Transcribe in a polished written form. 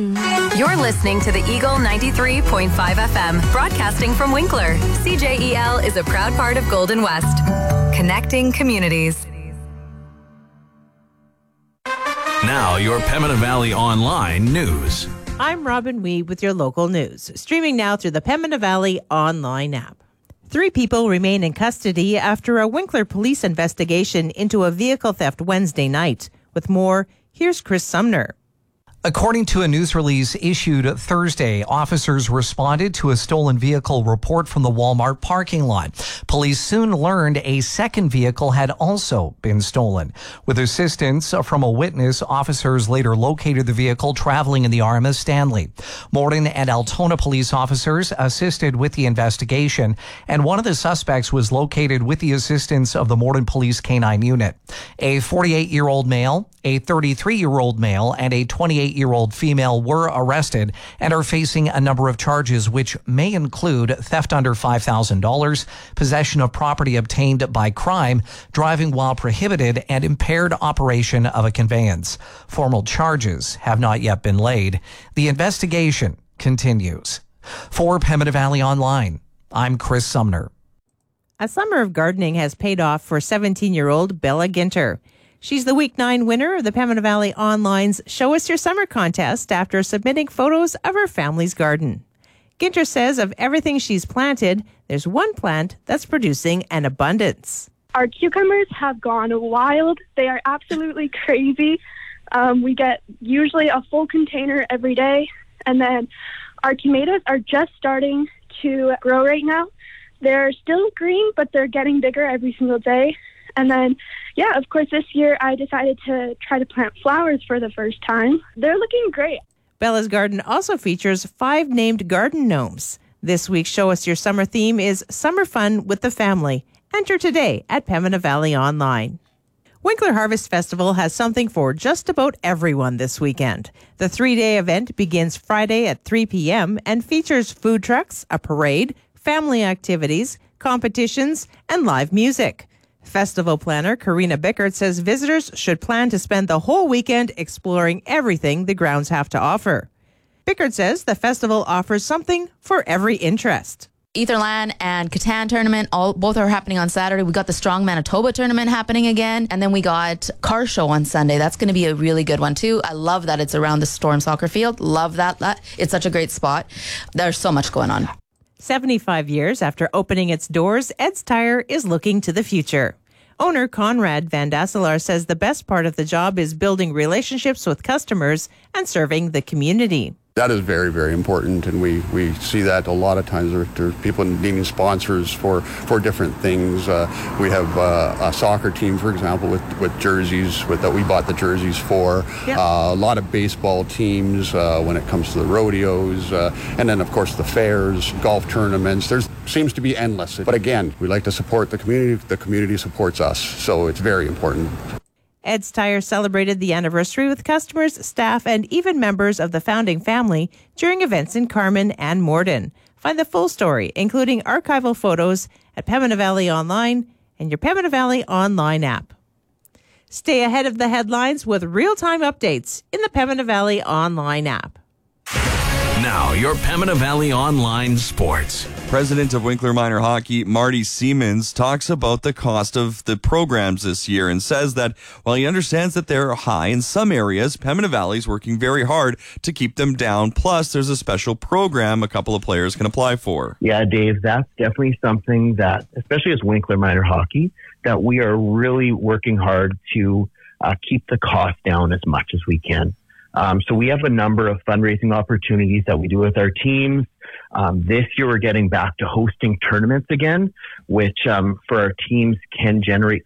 You're listening to the Eagle 93.5 FM, broadcasting from Winkler. CJEL is a proud part of Golden West, connecting communities. Now, your Pembina Valley Online news. I'm Robin Wee with your local news. Streaming now through the Pembina Valley Online app. 3 people remain in custody after a Winkler police investigation into a vehicle theft Wednesday night. With more, here's Chris Sumner. According to a news release issued Thursday, officers responded to a stolen vehicle report from the Walmart parking lot. Police soon learned a second vehicle had also been stolen. With assistance from a witness, officers later located the vehicle traveling in the RMS Stanley. Morden and Altona police officers assisted with the investigation, and one of the suspects was located with the assistance of the Morden Police K-9 unit. A 48-year-old male, a 33-year-old male, and a 28-year-old female were arrested and are facing a number of charges, which may include theft under $5,000, possession of property obtained by crime, driving while prohibited, and impaired operation of a conveyance. Formal charges have not yet been laid. The investigation continues. For Pembina Valley Online, I'm Chris Sumner. A summer of gardening has paid off for 17-year-old Bella Ginter. She's the Week 9 winner of the Pembina Valley Online's Show Us Your Summer contest after submitting photos of her family's garden. Ginter says of everything she's planted, there's one plant that's producing an abundance. Our cucumbers have gone wild. They are absolutely crazy. We get usually a full container every day. And then our tomatoes are just starting to grow right now. They're still green, but they're getting bigger every single day. And then, of course, this year I decided to try to plant flowers for the first time. They're looking great. Bella's garden also features 5 named garden gnomes. This week's Show Us Your Summer theme is Summer Fun with the Family. Enter today at Pembina Valley Online. Winkler Harvest Festival has something for just about everyone this weekend. The 3-day event begins Friday at 3 p.m. and features food trucks, a parade, family activities, competitions, and live music. Festival planner Karina Bickert says visitors should plan to spend the whole weekend exploring everything the grounds have to offer. Bickert says the festival offers something for every interest. Etherland and Catan tournament, both are happening on Saturday. We got the Strong Manitoba tournament happening again. And then we got Car Show on Sunday. That's going to be a really good one too. I love that it's around the Storm Soccer Field. Love that. It's such a great spot. There's so much going on. 75 years after opening its doors, Ed's Tire is looking to the future. Owner Conrad Van Dasselaar says the best part of the job is building relationships with customers and serving the community. That is very, very important, and we see that a lot of times. There's people needing sponsors for different things. We have a soccer team, for example, with jerseys that we bought the jerseys for. Yep. A lot of baseball teams when it comes to the rodeos, and then of course the fairs, golf tournaments. There seems to be endless. But again, we like to support the community. The community supports us, so it's very important. Ed's Tire celebrated the anniversary with customers, staff, and even members of the founding family during events in Carman and Morden. Find the full story, including archival photos, at Pembina Valley Online and your Pembina Valley Online app. Stay ahead of the headlines with real-time updates in the Pembina Valley Online app. Now, your Pembina Valley Online sports. President of Winkler Minor Hockey, Marty Siemens, talks about the cost of the programs this year and says that while he understands that they're high in some areas, Pembina Valley is working very hard to keep them down. Plus, there's a special program a couple of players can apply for. Yeah, Dave, that's definitely something that, especially as Winkler Minor Hockey, that we are really working hard to keep the cost down as much as we can. So we have a number of fundraising opportunities that we do with our teams. This year we're getting back to hosting tournaments again, which for our teams can generate